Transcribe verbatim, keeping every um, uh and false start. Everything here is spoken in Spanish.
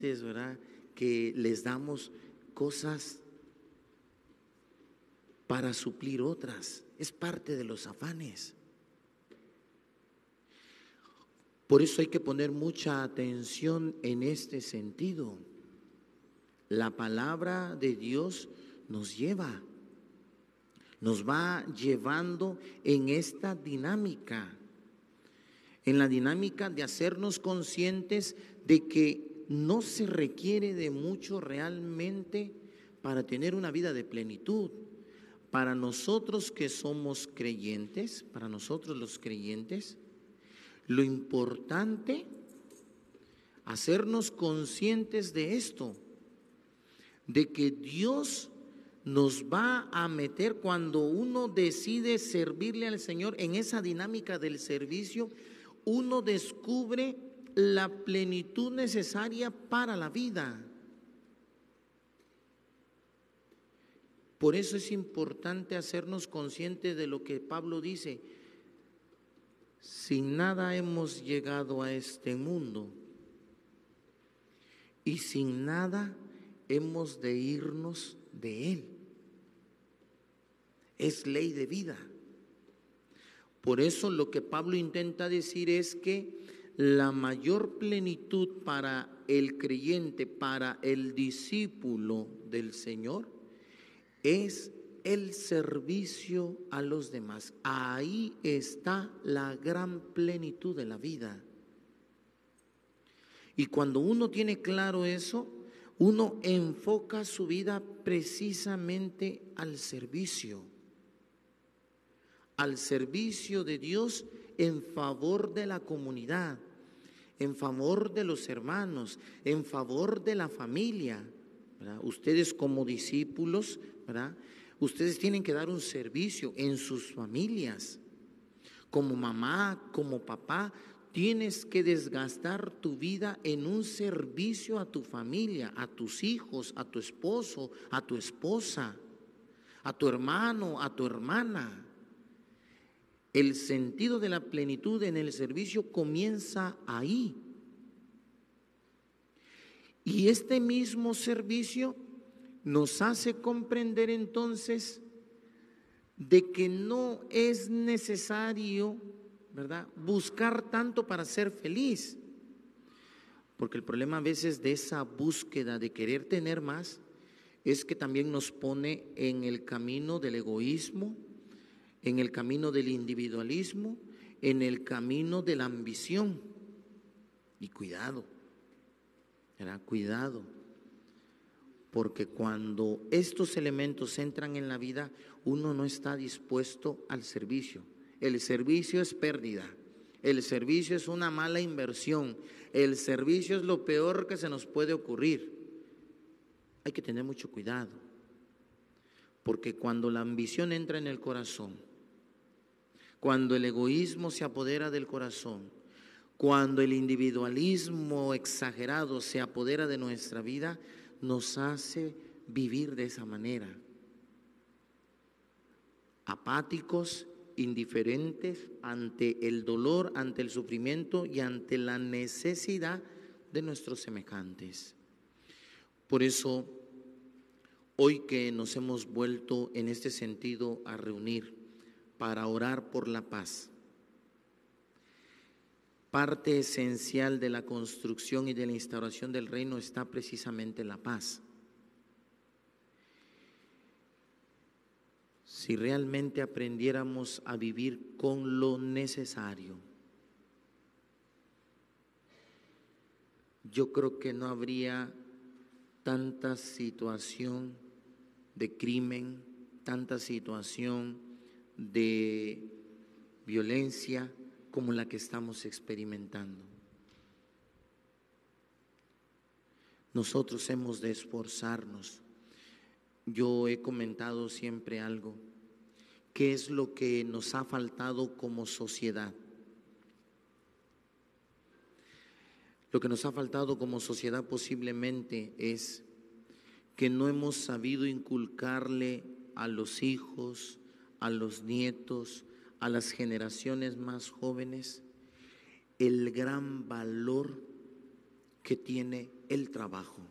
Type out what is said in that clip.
¿verdad?, que les damos cosas para suplir otras. Es parte de los afanes. Por eso hay que poner mucha atención en este sentido. La palabra de Dios nos lleva, nos va llevando en esta dinámica, en la dinámica de hacernos conscientes de que no se requiere de mucho realmente para tener una vida de plenitud. Para nosotros que somos creyentes, para nosotros los creyentes, lo importante, hacernos conscientes de esto, de que Dios nos va a meter cuando uno decide servirle al Señor en esa dinámica del servicio. Uno descubre la plenitud necesaria para la vida. Por eso es importante hacernos conscientes de lo que Pablo dice: sin nada hemos llegado a este mundo y sin nada hemos de irnos de él. Es ley de vida. Por eso lo que Pablo intenta decir es que la mayor plenitud para el creyente, para el discípulo del Señor, es el servicio a los demás. Ahí está la gran plenitud de la vida. Y cuando uno tiene claro eso, uno enfoca su vida precisamente al servicio, al servicio de Dios en favor de la comunidad, en favor de los hermanos, en favor de la familia, ¿verdad? Ustedes como discípulos, ¿verdad?, ustedes tienen que dar un servicio en sus familias. Como mamá, como papá, tienes que desgastar tu vida en un servicio a tu familia, a tus hijos, a tu esposo, a tu esposa, a tu hermano, a tu hermana. El sentido de la plenitud en el servicio comienza ahí. Y este mismo servicio nos hace comprender entonces de que no es necesario, ¿verdad?, buscar tanto para ser feliz. Porque el problema a veces de esa búsqueda de querer tener más es que también nos pone en el camino del egoísmo, en el camino del individualismo, en el camino de la ambición. Y cuidado, ¿verdad?, cuidado. Porque cuando estos elementos entran en la vida, uno no está dispuesto al servicio. El servicio es pérdida, el servicio es una mala inversión, el servicio es lo peor que se nos puede ocurrir. Hay que tener mucho cuidado, porque cuando la ambición entra en el corazón, cuando el egoísmo se apodera del corazón, cuando el individualismo exagerado se apodera de nuestra vida, nos hace vivir de esa manera, apáticos, indiferentes ante el dolor, ante el sufrimiento y ante la necesidad de nuestros semejantes. Por eso, hoy que nos hemos vuelto en este sentido a reunir para orar por la paz, parte esencial de la construcción y de la instauración del reino está precisamente la paz. Si realmente aprendiéramos a vivir con lo necesario, yo creo que no habría tanta situación de crimen, tanta situación de violencia como la que estamos experimentando. Nosotros hemos de esforzarnos. Yo he comentado siempre algo: ¿qué es lo que nos ha faltado como sociedad? Lo que nos ha faltado como sociedad posiblemente es que no hemos sabido inculcarle a los hijos, a los nietos, a las generaciones más jóvenes el gran valor que tiene el trabajo.